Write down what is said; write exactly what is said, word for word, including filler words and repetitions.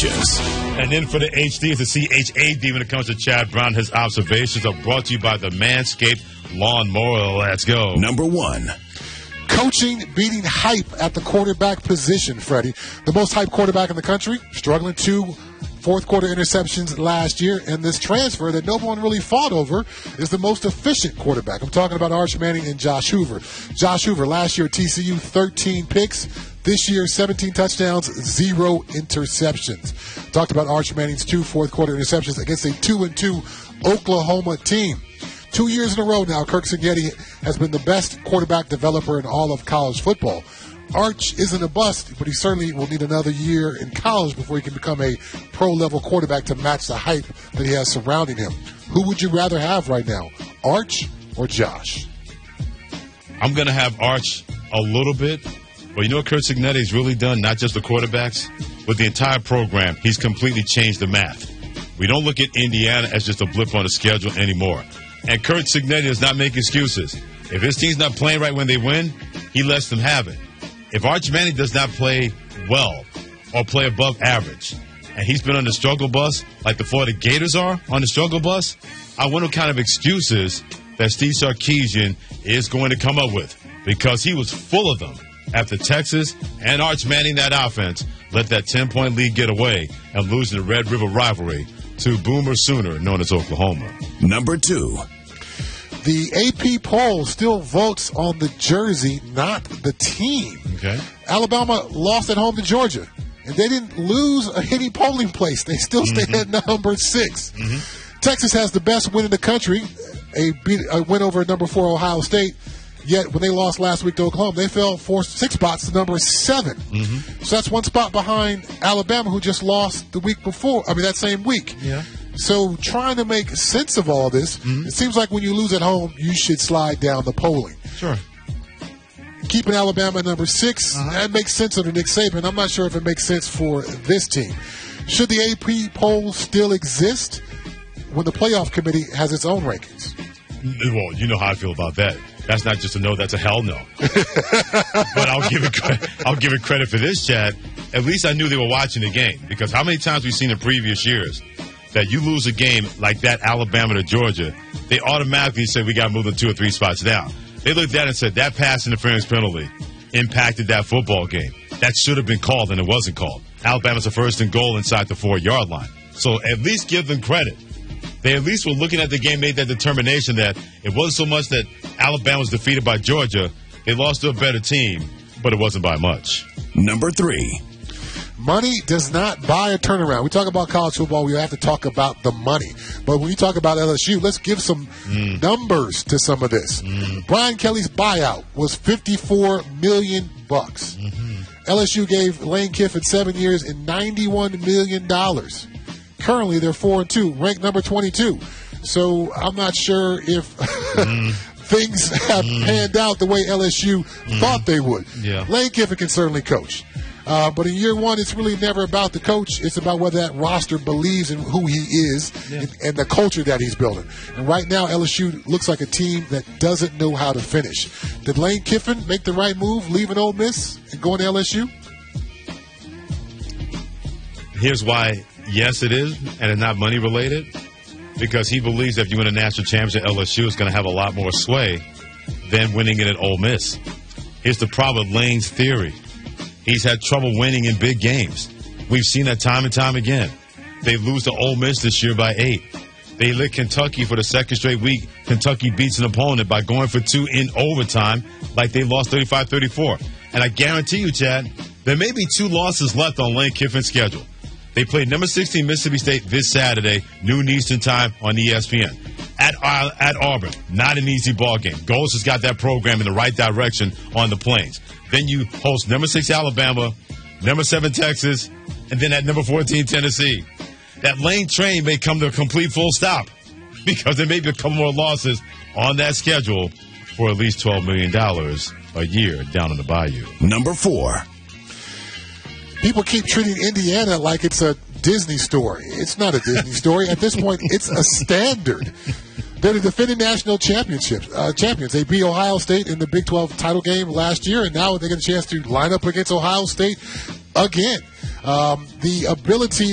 Coaches. And then for the H D, it's the C H A D when it comes to Chad Brown. His observations are brought to you by the Manscaped Lawnmower. Let's go. Number one. Coaching beating hype at the quarterback position, Freddie. The most hyped quarterback in the country, struggling two fourth quarter interceptions last year, and this transfer that no one really fought over is the most efficient quarterback. I'm talking about Arch Manning and Josh Hoover. Josh Hoover, last year at T C U, thirteen picks. This year, seventeen touchdowns, zero interceptions. Talked about Arch Manning's two fourth quarter interceptions against a two and two Oklahoma team. Two years in a row now, Kirk Cignetti has been the best quarterback developer in all of college football. Arch isn't a bust, but he certainly will need another year in college before he can become a pro-level quarterback to match the hype that he has surrounding him. Who would you rather have right now, Arch or Josh? I'm going to have Arch a little bit. But you know what Kirk Cignetti's really done? Not just the quarterbacks, but the entire program. He's completely changed the math. We don't look at Indiana as just a blip on the schedule anymore. And Kirk Cignetti does not make excuses. If his team's not playing right when they win, he lets them have it. If Arch Manning does not play well or play above average, and he's been on the struggle bus like the Florida Gators are on the struggle bus, I wonder what kind of excuses that Steve Sarkisian is going to come up with, because he was full of them after Texas and Arch Manning, that offense, let that ten-point lead get away and lose in the Red River rivalry to Boomer Sooner, known as Oklahoma. Number two. The A P poll still votes on the jersey, not the team. Okay. Alabama lost at home to Georgia, and they didn't lose a any polling place. They still stay Mm-hmm. at number six. Mm-hmm. Texas has the best win in the country, a, beat, a win over number four Ohio State. Yet when they lost last week to Oklahoma, they fell four, six spots to number seven. Mm-hmm. So that's one spot behind Alabama, who just lost the week before. I mean, that same week. Yeah. So trying to make sense of all this, Mm-hmm. it seems like when you lose at home, you should slide down the polling. Sure. Keeping Alabama at number six, Uh-huh. that makes sense under Nick Saban. I'm not sure if it makes sense for this team. Should the A P poll still exist when the playoff committee has its own rankings? Well, you know how I feel about that. That's not just a no, that's a hell no. But I'll give it credit, I'll give it credit for this, Chad. At least I knew they were watching the game, because how many times we've seen in previous years that you lose a game like that, Alabama to Georgia, they automatically say we got to move them two or three spots down. They looked at it and said that pass interference penalty impacted that football game. That should have been called, and it wasn't called. Alabama's a first and goal inside the four-yard line. So at least give them credit. They at least were looking at the game, made that determination that it wasn't so much that Alabama was defeated by Georgia. They lost to a better team, but it wasn't by much. Number three. Money does not buy a turnaround. We talk about college football, we have to talk about the money. But when you talk about L S U, let's give some mm. numbers to some of this. Mm. Brian Kelly's buyout was fifty-four million bucks. Mm-hmm. L S U gave Lane Kiffin seven years and ninety-one million dollars. Currently, they're four and two, ranked number twenty-two. So I'm not sure if mm. things have mm. panned out the way L S U mm. thought they would. Yeah. Lane Kiffin can certainly coach. Uh, but in year one, it's really never about the coach. It's about whether that roster believes in who he is yeah. and, and the culture that he's building. And right now, L S U looks like a team that doesn't know how to finish. Did Lane Kiffin make the right move, leaving Ole Miss and going to L S U? Here's why, yes, it is, and it's not money related. Because he believes that if you win a national championship at L S U, it's going to have a lot more sway than winning it at Ole Miss. Here's the problem with Lane's theory. He's had trouble winning in big games. We've seen that time and time again. They lose to Ole Miss this year by eight. They lit Kentucky for the second straight week. Kentucky beats an opponent by going for two in overtime like they lost thirty-five thirty-four. And I guarantee you, Chad, there may be two losses left on Lane Kiffin's schedule. They played number sixteen Mississippi State this Saturday, noon Eastern time on E S P N. At, uh, at Auburn, not an easy ball game. Goals has got that program in the right direction on the Plains. Then you host number six Alabama, number seven Texas, and then at number fourteen Tennessee. That Lane train may come to a complete full stop because there may be a couple more losses on that schedule for at least twelve million dollars a year down in the Bayou. Number four. People keep treating Indiana like it's a Disney story. It's not a Disney story. At this point, it's a standard. They're the defending national championships, uh, champions. They beat Ohio State in the Big twelve title game last year, and now they get a chance to line up against Ohio State again. Um, the ability